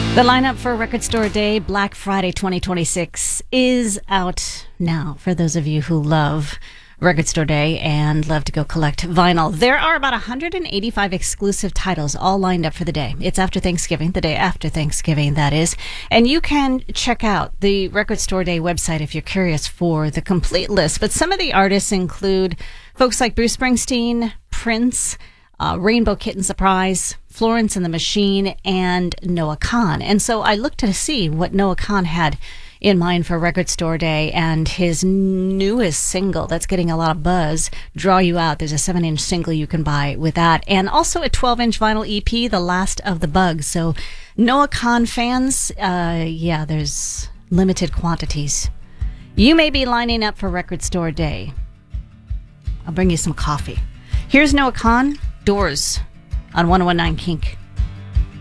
The lineup for Record Store Day, Black Friday 2026, is out now for those of you who love Record Store Day and love to go collect vinyl. There are about 185 exclusive titles all lined up for the day. It's after Thanksgiving, the day after Thanksgiving, that is. And you can check out the Record Store Day website if you're curious for the complete list. But some of the artists include folks like Bruce Springsteen, Prince, Rainbow Kitten Surprise, Florence and the Machine, and Noah Kahan. And so I looked to see what Noah Kahan had in mind for Record Store Day, and his newest single that's getting a lot of buzz, Draw You Out. There's a 7-inch single you can buy with that, and also a 12-inch vinyl EP, The Last of the Bugs. So Noah Kahan fans, there's limited quantities. You may be lining up for Record Store Day. I'll bring you some coffee. Here's Noah Kahan, Doors on 101.9 Kink.